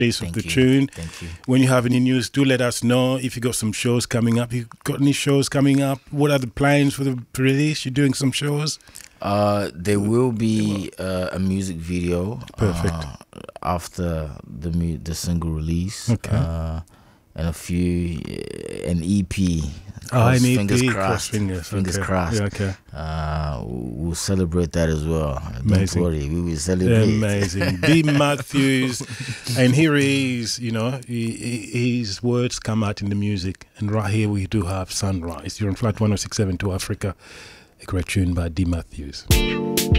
release of the tune. Thank you. When you have any news, do let us know. If you got some shows coming up, you got any shows coming up? What are the plans for the release? You're doing some shows? There will be a music video. Perfect. After the single release. Okay. And an EP. An EP. Fingers crossed. Fingers okay. crossed. Yeah, okay. We'll celebrate that as well. Amazing. Don't worry, we will celebrate. Amazing. D Matthews, and here he is. You know, his words come out in the music, and right here we do have Sunrise. You're on Flight 1067 to Africa. A great tune by D Matthews.